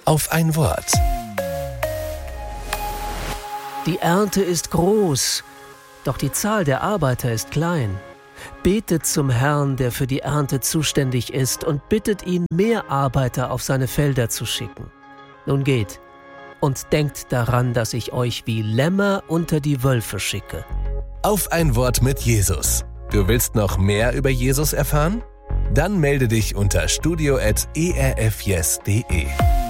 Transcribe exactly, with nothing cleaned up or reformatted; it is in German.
auf ein Wort. Die Ernte ist groß, doch die Zahl der Arbeiter ist klein. Betet zum Herrn, der für die Ernte zuständig ist, und bittet ihn, mehr Arbeiter auf seine Felder zu schicken. Nun geht und denkt daran, dass ich euch wie Lämmer unter die Wölfe schicke. Auf ein Wort mit Jesus. Du willst noch mehr über Jesus erfahren? Dann melde dich unter studio at e r f yes punkt de.